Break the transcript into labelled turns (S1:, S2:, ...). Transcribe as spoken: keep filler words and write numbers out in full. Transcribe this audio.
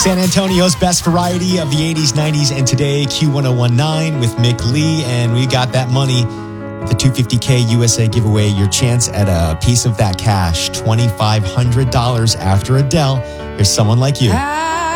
S1: San Antonio's best variety of the eighties, nineties, and today, Q one oh one nine with Mick Lee. And we got that money, the two hundred fifty K U S A giveaway. Your chance at a piece of that cash, two thousand five hundred dollars after Adele. Here's Someone Like You.